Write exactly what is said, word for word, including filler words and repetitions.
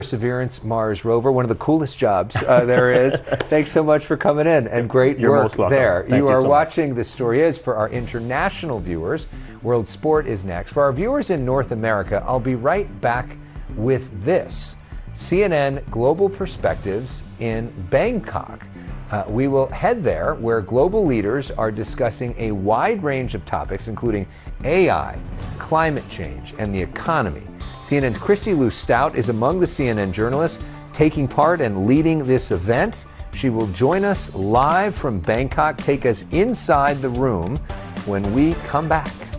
Perseverance Mars rover, one of the coolest jobs uh, there is. Thanks so much for coming in, and great You're work most welcome. there. Thank you you are so watching much. The Story Is for our international viewers. World Sport is next. For our viewers in North America, I'll be right back with this. C N N Global Perspectives in Bangkok. Uh, we will head there where global leaders are discussing a wide range of topics, including A I, climate change, and the economy. C N N's Christy Lou Stout is among the C N N journalists taking part and leading this event. She will join us live from Bangkok, take us inside the room when we come back.